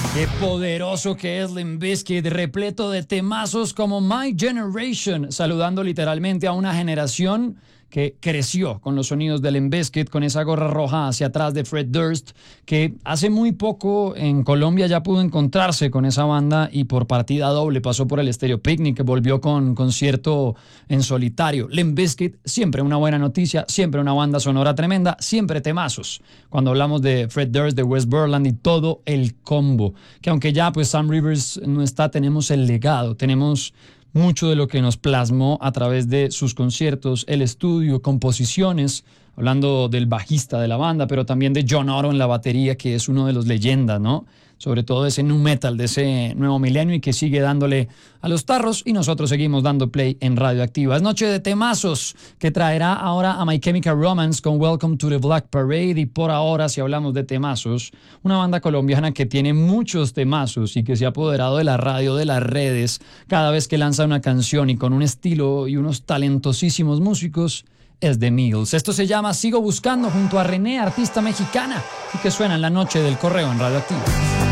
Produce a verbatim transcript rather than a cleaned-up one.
Qué poderoso que es Limp Bizkit, repleto de temazos como My Generation, saludando literalmente a una generación que creció con los sonidos de Limp Bizkit, con esa gorra roja hacia atrás de Fred Durst, que hace muy poco en Colombia ya pudo encontrarse con esa banda y por partida doble pasó por el Stereo Picnic, que volvió con concierto en solitario. Limp Bizkit, siempre una buena noticia, siempre una banda sonora tremenda, siempre temazos. Cuando hablamos de Fred Durst, de Wes Borland y todo el combo, que aunque ya pues Sam Rivers no está, tenemos el legado, tenemos mucho de lo que nos plasmó a través de sus conciertos, el estudio, composiciones, hablando del bajista de la banda, pero también de John Otto en la batería, que es uno de los leyendas, ¿no? Sobre todo ese nu metal de ese nuevo milenio y que sigue dándole a los tarros, y nosotros seguimos dando play en Radioactiva. Es noche de temazos que traerá ahora a My Chemical Romance con Welcome to the Black Parade, y por ahora, si hablamos de temazos, una banda colombiana que tiene muchos temazos y que se ha apoderado de la radio, de las redes, cada vez que lanza una canción y con un estilo y unos talentosísimos músicos, es The Migos. Esto se llama Sigo Buscando junto a René, artista mexicana, y que suena en la noche del correo en Radioactiva.